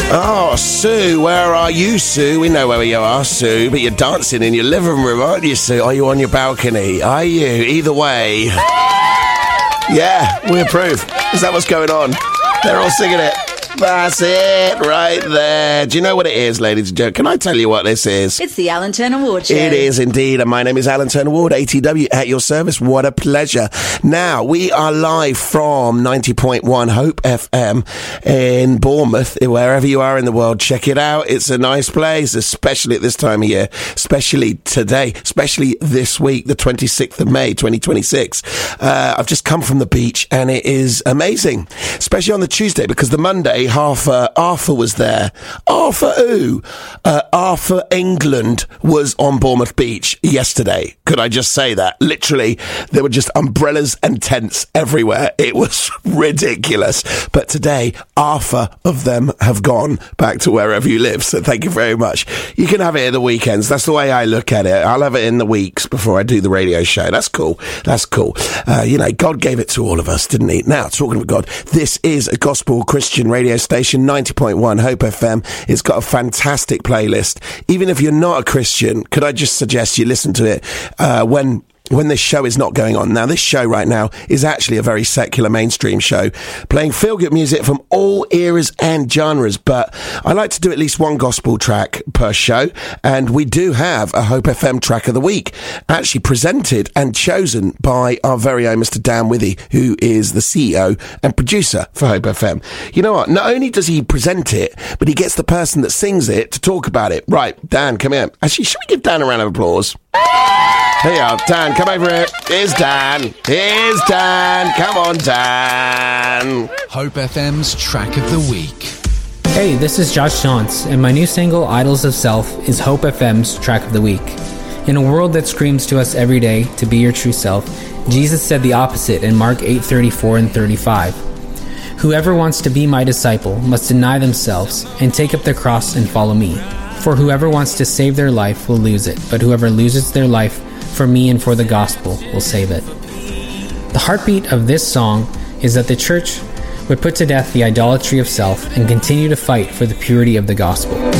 Oh, Sue, where are you, Sue? We know where you are, Sue, but you're dancing in your living room, aren't you, Sue? Are you on your balcony? Are you? Either way. Yeah, we approve. Is that what's going on? They're all singing it. That's it, right there. Do you know what it is, ladies and gentlemen? Can I tell you what this is? It's the Alan Turner Ward Show. It is indeed, and my name is Alan Turner Ward, ATW, at your service. What a pleasure. Now, we are live from 90.1 Hope FM in Bournemouth. Wherever you are in the world, check it out. It's a nice place, especially at this time of year, especially today, especially this week, the 26th of May, 2026. I've just come from the beach, and it is amazing, especially on the Tuesday, because the Monday, Arthur was there. Arthur who? Arthur England was on Bournemouth Beach yesterday. Could I just say that? Literally, there were just umbrellas and tents everywhere. It was ridiculous. But today, Arthur of them have gone back to wherever you live. So thank you very much. You can have it in the weekends. That's the way I look at it. I'll have it in the weeks before I do the radio show. That's cool. That's cool. God gave it to all of us, didn't he? Now, talking of God, this is a gospel Christian radio station, 90.1 Hope FM. It's got a fantastic playlist. Even if you're not a Christian, could I just suggest you listen to it when this show is not going on. Now, this show right now is actually a very secular mainstream show, playing feel-good music from all eras and genres, but I like to do at least one gospel track per show, and we do have a Hope FM track of the week, actually presented and chosen by our very own Mr. Dan Withy, who is the CEO and producer for Hope FM. You know what? Not only does he present it, but he gets the person that sings it to talk about it. Right, Dan, come here. Actually, should we give Dan a round of applause? Here you are, Dan, come over here. Here's Dan. Here's Dan. Come on, Dan. Hope FM's Track of the Week. Hey, this is Josh Shantz, and my new single, Idols of Self, is Hope FM's Track of the Week. In a world that screams to us every day to be your true self, Jesus said the opposite in Mark 8:34 and 35. Whoever wants to be my disciple must deny themselves and take up their cross and follow me. For whoever wants to save their life will lose it, but whoever loses their life for me and for the gospel will save it. The heartbeat of this song is that the church would put to death the idolatry of self and continue to fight for the purity of the gospel.